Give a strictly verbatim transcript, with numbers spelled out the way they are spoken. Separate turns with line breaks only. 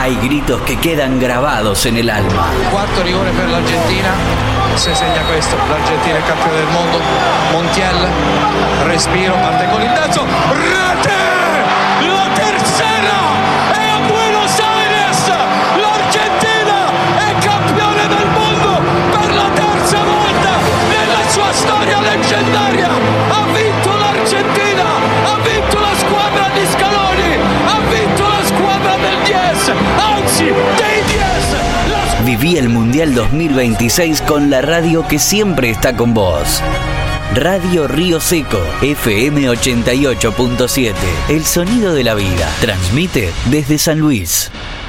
Hay gritos que quedan grabados en el alma.
Quarto rigore per l'Argentina. Se segna questo, l'Argentina è campione del mondo. Montiel, respiro, parte con il terzo. Rete! La tercera! E a Buenos Aires! L'Argentina è campione del mondo per la terza volta nella sua storia leggendaria. Ha vinto l'Argentina! Ha vinto la squadra di Scaloni! Ha vinto la squadra del diez! Anzi, dei diez! La...
Viví el Mundial dos mil veintiséis con la radio que siempre está con vos. Radio Río Seco, F M ochenta y ocho punto siete. El sonido de la vida. Transmite desde San Luis.